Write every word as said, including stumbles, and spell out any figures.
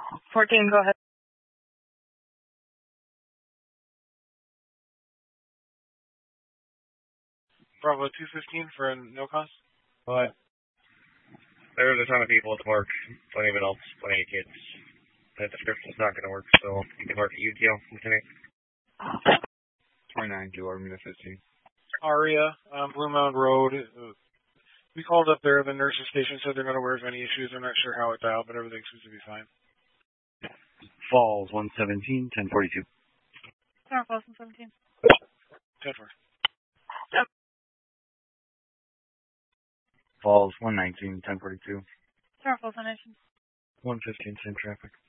fourteen, go ahead. Bravo two fifteen for no cost. What? There's a ton of people at the park. Plenty of adults, plenty of kids. That description's not going to work, so you can mark it U T L, Lieutenant. twenty-nine, do Armina fifteen. Aria, um, Blue Mound Road. Uh, we called up there. The nurses station said they're not aware of any issues. I'm not sure how it dialed, but everything seems to be fine. Falls one seventeen, ten forty-two. Tower Falls one seventeen. ten four. Yep. Falls one nineteen, ten forty-two. Tower Falls one nineteen. one fifteen, same traffic.